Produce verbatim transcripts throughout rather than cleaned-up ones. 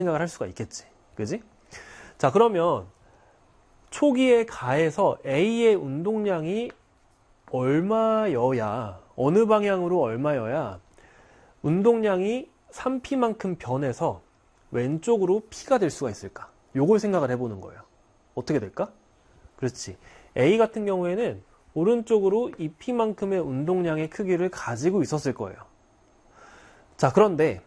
생각을 할 수가 있겠지. 그지? 자, 그러면 초기에 가에서 A의 운동량이 얼마여야, 어느 방향으로 얼마여야 운동량이 삼 피만큼 변해서 왼쪽으로 P가 될 수가 있을까? 요걸 생각을 해보는 거예요. 어떻게 될까? 그렇지. A 같은 경우에는 오른쪽으로 이 P만큼의 운동량의 크기를 가지고 있었을 거예요. 자, 그런데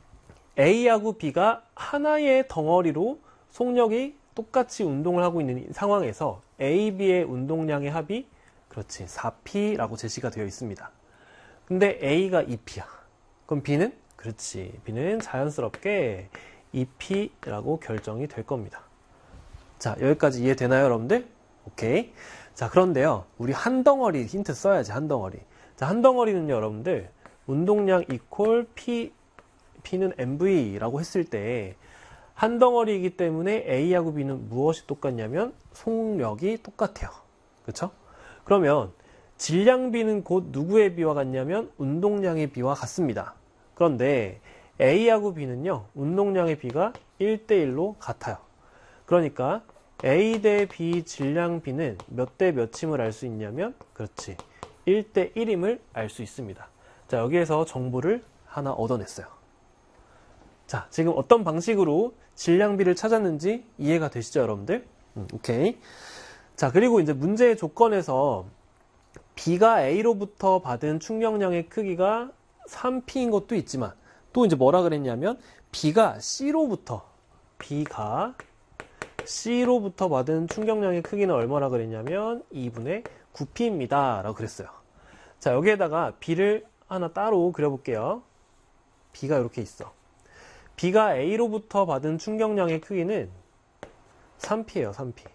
A하고 B가 하나의 덩어리로 속력이 똑같이 운동을 하고 있는 상황에서 A, B의 운동량의 합이 그렇지 사 피라고 제시가 되어 있습니다. 근데 A가 이 피야. 그럼 B는? 그렇지. B는 자연스럽게 이 피라고 결정이 될 겁니다. 자, 여기까지 이해되나요, 여러분들? 오케이. 자, 그런데요, 우리 한 덩어리 힌트 써야지, 한 덩어리. 자, 한 덩어리는요, 여러분들, 운동량 이퀄 P, P는 엠브이라고 했을 때, 한 덩어리이기 때문에 A하고 B는 무엇이 똑같냐면, 속력이 똑같아요. 그쵸? 그러면, 질량 B는 곧 누구의 B와 같냐면, 운동량의 B와 같습니다. 그런데, A하고 B는요, 운동량의 B가 일 대 일로 같아요. 그러니까, A 대 B 질량 B는 몇 대 몇임을 알 수 있냐면, 그렇지. 일 대 일임을 알 수 있습니다. 자, 여기에서 정보를 하나 얻어냈어요. 자, 지금 어떤 방식으로 질량 B를 찾았는지 이해가 되시죠, 여러분들? 음, 오케이. 자, 그리고 이제 문제의 조건에서 B가 A로부터 받은 충격량의 크기가 삼 피인 것도 있지만, 또 이제 뭐라 그랬냐면, B가 C로부터, B가 C로부터 받은 충격량의 크기는 얼마나 그랬냐면 이분의 구 피입니다 라고 그랬어요. 자, 여기에다가 B를 하나 따로 그려볼게요. B가 이렇게 있어. B가 A로부터 받은 충격량의 크기는 삼 피예요. 삼 피.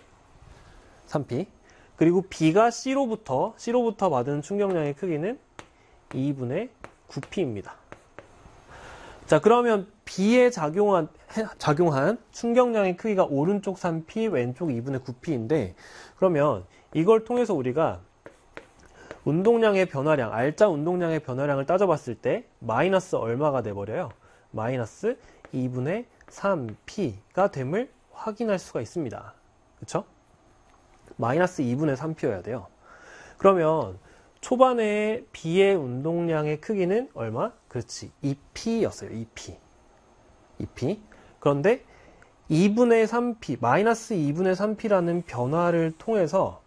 삼 피. 그리고 B가 C로부터 C로부터 받은 충격량의 크기는 이분의 구 피입니다. 자, 그러면 B에 작용한, 작용한 충격량의 크기가 오른쪽 삼 피, 왼쪽 이분의 구 피인데, 그러면 이걸 통해서 우리가 운동량의 변화량, 알짜 운동량의 변화량을 따져봤을 때, 마이너스 얼마가 돼버려요? 마이너스 이분의 삼 피가 됨을 확인할 수가 있습니다. 그쵸? 마이너스 이분의 삼 피여야 돼요. 그러면 초반에 B의 운동량의 크기는 얼마? 그렇지. 이 피였어요. 이 피. 이 피. 그런데 이분의 삼 피, 마이너스 이분의 삼 피라는 변화를 통해서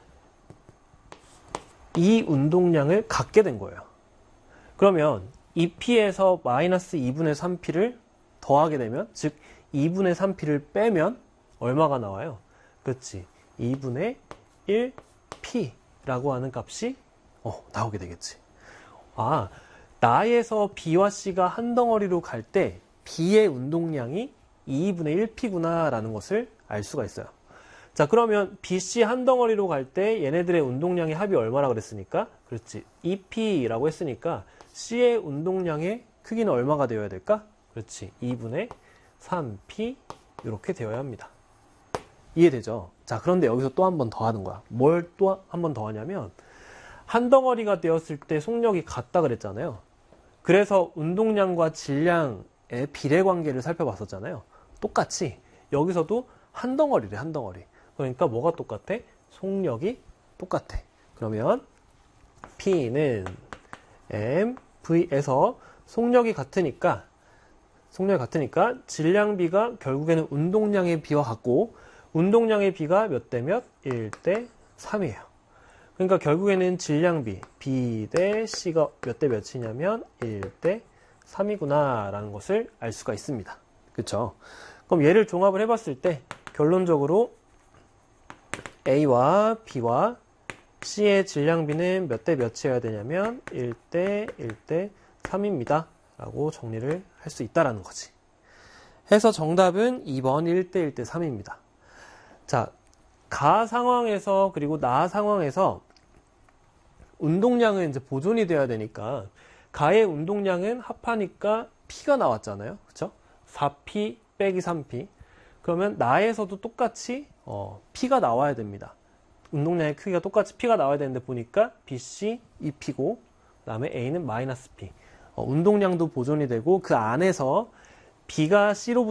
이 운동량을 갖게 된 거예요. 그러면 이 피에서 마이너스 이분의 삼 피를 더하게 되면, 즉 이분의 삼 피를 빼면 얼마가 나와요? 그렇지. 이분의 일 피라고 하는 값이 어, 나오게 되겠지. 아, 나에서 B와 C가 한 덩어리로 갈 때 B의 운동량이 이분의 일 피구나 라는 것을 알 수가 있어요. 자, 그러면 B, C 한 덩어리로 갈 때 얘네들의 운동량의 합이 얼마나 그랬으니까? 그렇지. 이 피라고 했으니까 C의 운동량의 크기는 얼마가 되어야 될까? 그렇지. 이분의 삼 피 이렇게 되어야 합니다. 이해되죠? 자, 그런데 여기서 또 한 번 더 하는 거야. 뭘 또 한 번 더 하냐면, 한 덩어리가 되었을 때 속력이 같다 그랬잖아요. 그래서 운동량과 질량의 비례 관계를 살펴봤었잖아요. 똑같이 여기서도 한 덩어리래, 한 덩어리. 그러니까 뭐가 똑같아? 속력이 똑같아. 그러면 P는 엠브이에서 속력이 같으니까 속력이 같으니까 질량 B가 결국에는 운동량의 B와 같고, 운동량의 B가 몇 대 몇? 일 대 삼이에요. 그러니까 결국에는 질량 B, B 대 C가 몇 대 몇이냐면 일 대 삼이구나 라는 것을 알 수가 있습니다. 그쵸? 그럼 얘를 종합을 해봤을 때 결론적으로 A와 B와 C의 질량 B는 몇 대 몇이어야 되냐면 일 대 일 대 삼입니다 라고 정리를 할 수 있다라는 거지. 해서 정답은 이 번 일 대 일 대 삼입니다. 자, 가 상황에서 그리고 나 상황에서 운동량은 이제 보존이 돼야 되니까 가의 운동량은 합하니까 P가 나왔잖아요. 그쵸? 사 피 빼기 삼 피. 그러면 나에서도 똑같이 어, P가 나와야 됩니다. 운동량의 크기가 똑같이 P가 나와야 되는데 보니까 비 씨 이 피고 그 다음에 A는 마이너스 P. 어, 운동량도 보존이 되고 그 안에서 B가 C로부터